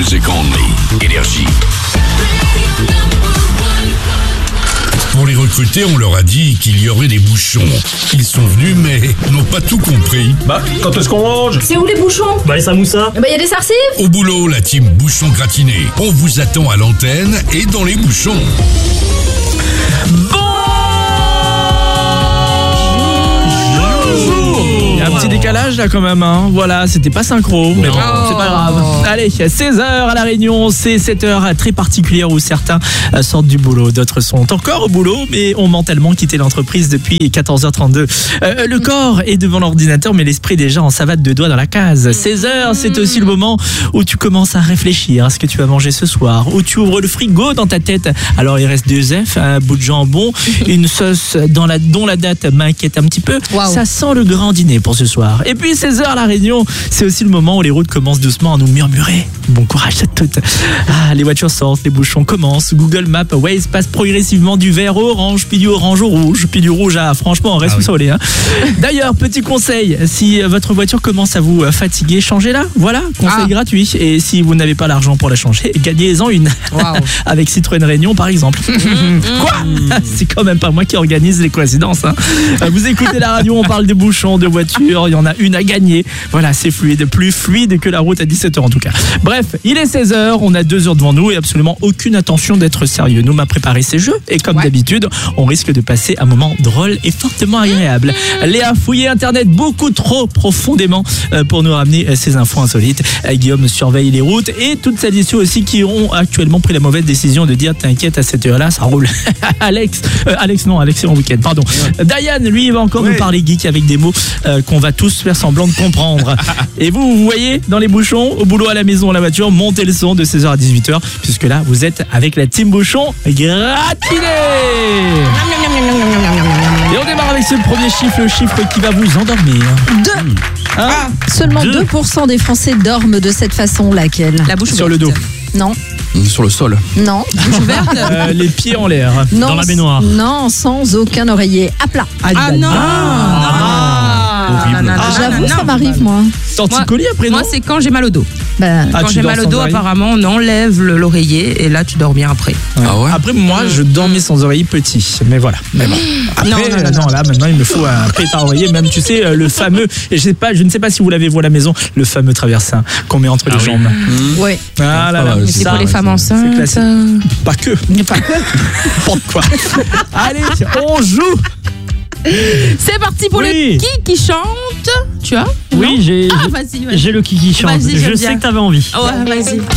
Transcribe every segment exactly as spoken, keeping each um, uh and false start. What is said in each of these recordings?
Music only. Énergie. Pour les recruter, on leur a dit qu'il y aurait des bouchons. Ils sont venus, mais n'ont pas tout compris. Bah, quand est-ce qu'on mange? C'est où les bouchons? Bah, les samoussas. Bah, y a des sarcives. Au boulot, la team Bouchon Gratiné. On vous attend à l'antenne et dans les bouchons. Un petit décalage là quand même, hein. Voilà, c'était pas synchro, mais bon, c'est pas grave. Allez, seize heures à La Réunion, c'est cette heure très particulière où certains sortent du boulot, d'autres sont encore au boulot, mais ont mentalement quitté l'entreprise depuis quatorze heures trente-deux. Euh, le corps est devant l'ordinateur, mais l'esprit déjà en savate de doigts dans la case. seize heures, c'est aussi le moment où tu commences à réfléchir à ce que tu vas manger ce soir, où tu ouvres le frigo dans ta tête. Alors il reste deux œufs, un bout de jambon, une sauce dans la, dont la date m'inquiète un petit peu. Wow. Ça sent le grand dîner pour ce soir. Et puis seize heures à La Réunion, c'est aussi le moment où les routes commencent doucement à nous murmurer. Bon courage à toutes. Ah, les voitures sortent, les bouchons commencent. Google Maps, Waze passe progressivement du vert au orange, puis du orange au rouge, puis du rouge à franchement, on reste ah oui. Soleil. Hein. D'ailleurs, petit conseil, si votre voiture commence à vous fatiguer, changez-la. Voilà, conseil ah. gratuit. Et si vous n'avez pas l'argent pour la changer, gagnez-en une. Wow. Avec Citroën Réunion par exemple. Mmh, Quoi mmh. C'est quand même pas moi qui organise les coïncidences. Hein. Vous écoutez la radio, on parle de bouchons, de voitures, il y en a une à gagner. Voilà, c'est fluide, plus fluide que la route à dix-sept heures en tout cas. Bref, il est seize heures, on a deux heures devant nous et absolument aucune intention d'être sérieux. Nous m'a préparé ces jeux et comme ouais. d'habitude, on risque de passer un moment drôle et fortement agréable. Léa a fouillé Internet beaucoup trop profondément pour nous ramener ces infos insolites. Guillaume surveille les routes et toutes celles et ceux aussi qui ont actuellement pris la mauvaise décision de dire t'inquiète à cette heure-là, ça roule. Alex, euh, Alex non, Alex c'est en week-end, pardon. Ouais. Diane, lui, il va encore ouais. nous parler geek avec des mots euh, qu'on va tous faire semblant de comprendre. Et vous, vous voyez, dans les bouchons, au boulot, à la maison, à la voiture, montez le son de seize heures à dix-huit heures, puisque là, vous êtes avec la team Bouchon Gratinée. Et on démarre avec ce premier chiffre, le chiffre qui va vous endormir. Deux. Hein ah, seulement deux. deux pour cent des Français dorment de cette façon. Laquelle? La bouche sur le dos. Non. Sur le sol. Non. Bouche ouverte. euh, les pieds en l'air. Non, dans la baignoire. Non, sans aucun oreiller. À plat. Ah, ah non. Ah, ah, non, ah, J'avoue, ça m'arrive moi. Torticolis après, non? Moi, c'est quand j'ai mal au dos. Ben, quand ah, j'ai mal au dos, apparemment, on enlève l'oreiller et là, tu dors bien après. Ouais. Ah ouais. Après, moi, je dormais sans oreiller petit. Mais voilà. Mais bon. Après, non, non, non, non, là, maintenant, il me faut un pétard oreiller. Même, tu sais, le fameux. Et je sais pas, je ne sais pas si vous l'avez vu à la maison, le fameux traversin qu'on met entre ah, les oui. jambes. Mmh. Oui. Ah là là. C'est pour les femmes enceintes. Pas que. Pas que. Pourquoi? Allez, on joue. C'est parti pour oui. le qui qui chante. Tu as? Oui, j'ai ah, vas-y, vas-y. j'ai le qui qui chante. Je bien. sais que t'avais envie. Oh, ouais, vas-y. Wow.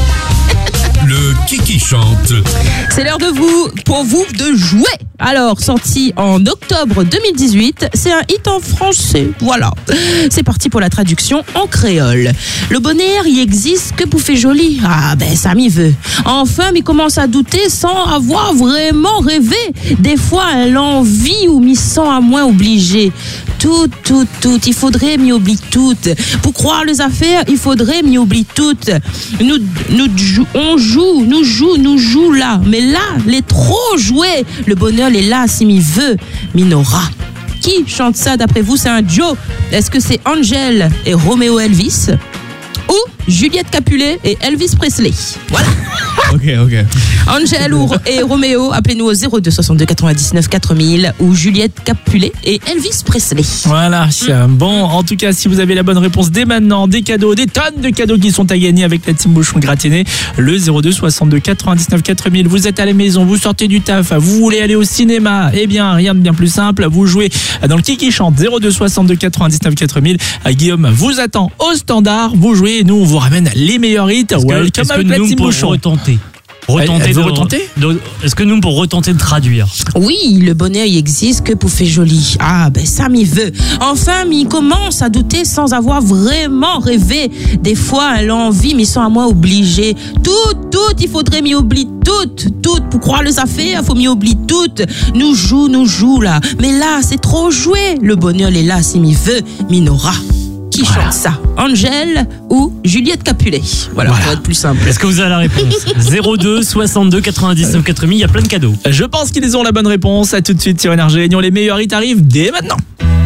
Le qui qui chante. C'est l'heure de vous, pour vous, de jouer. Alors, sorti en octobre deux mille dix-huit, c'est un hit en français. Voilà. C'est parti pour la traduction en créole. Le bonheur, il existe que pour faire joli. Ah, ben, ça m'y veut. Enfin, il commence à douter sans avoir vraiment rêvé. Des fois, l'envie ou m'y sent à moins obligé. Tout, tout, tout. Il faudrait m'y oublier tout. Pour croire les affaires, il faudrait m'y oublier tout. Nous, nous, on joue, nous joue, nous joue là. Mais là, les trop joués. Le bonheur, est là si m'y veut, Minora. Qui chante ça d'après vous? C'est un duo. Est-ce que c'est Angèle et Roméo Elvis ou Juliette Capulet et Elvis Presley? Voilà. Ok, ok. Angèle et Roméo, appelez-nous au zéro deux soixante-deux quatre-vingt-dix-neuf quatre mille ou Juliette Capulet et Elvis Presley. Voilà. Bon, en tout cas, si vous avez la bonne réponse dès maintenant, des cadeaux, des tonnes de cadeaux qui sont à gagner avec la team Bouchon Gratiné, le zéro deux soixante-deux quatre-vingt-dix-neuf quatre mille. Vous êtes à la maison, vous sortez du taf, vous voulez aller au cinéma, eh bien, rien de bien plus simple, vous jouez dans le qui qui chante, zéro deux soixante-deux quatre-vingt-dix-neuf quatre mille. Guillaume vous attend au standard, vous jouez et nous, on vous ramène les meilleurs hits. Est-ce que, est-ce que nous, pour retenter Retenter elle, elle de, retenter de, Est-ce que nous, pour retenter de traduire? Oui, le bonheur, il existe que pour faire joli. Ah, ben ça m'y veut. Enfin, m'y commence à douter sans avoir vraiment rêvé. Des fois, l'envie m'y sent à moi obligé. Tout, tout, il faudrait m'y oublier tout, tout. Pour croire les affaires, faut m'y oublier tout. Nous joue, nous joue là. Mais là, c'est trop joué. Le bonheur est là, si m'y veut, Minora. Qui voilà. chante ça? Angèle ou Juliette Capulet? Voilà, voilà, pour être plus simple. Est-ce que vous avez la réponse? zéro deux soixante-deux quatre-vingt-dix-neuf quatre mille, il y a plein de cadeaux. Je pense qu'ils ont la bonne réponse. À tout de suite sur Énergie Réunion. Les meilleurs hits arrivent dès maintenant.